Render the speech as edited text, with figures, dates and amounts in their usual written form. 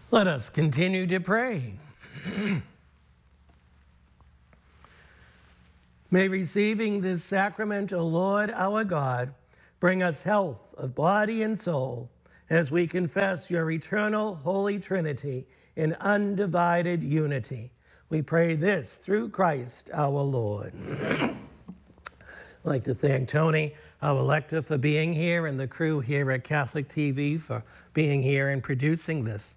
Let us continue to pray. May receiving this sacrament, O Lord our God, bring us health of body and soul as we confess your eternal Holy Trinity in undivided unity. We pray this through Christ our Lord. I'd like to thank Tony, our lector, for being here, and the crew here at Catholic TV for being here and producing this.